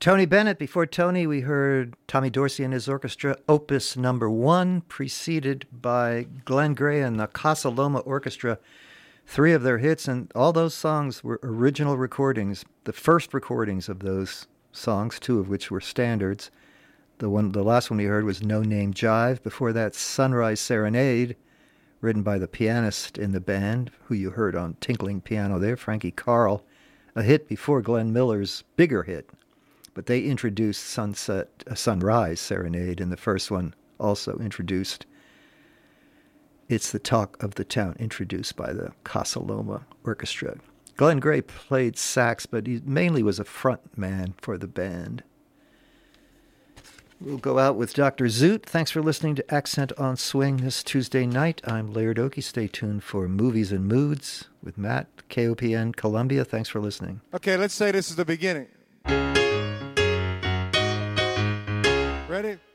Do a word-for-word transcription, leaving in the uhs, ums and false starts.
Tony Bennett. Before Tony, we heard Tommy Dorsey and his orchestra, Opus Number One, preceded by Glenn Gray and the Casa Loma Orchestra. Three of their hits, and all those songs were original recordings, the first recordings of those songs, two of which were standards. The one, the last one we heard was No Name Jive. Before that, Sunrise Serenade, written by the pianist in the band, who you heard on tinkling piano there, Frankie Carl, a hit before Glenn Miller's bigger hit. But they introduced Sunset, uh, Sunrise Serenade, and the first one also introduced It's the Talk of the Town, introduced by the Casa Loma Orchestra. Glenn Gray played sax, but he mainly was a front man for the band. We'll go out with Doctor Zoot. Thanks for listening to Accent on Swing this Tuesday night. I'm Laird Oakey. Stay tuned for Movies and Moods with Matt, K O P N Columbia. Thanks for listening. Okay, let's say this is the beginning. Ready?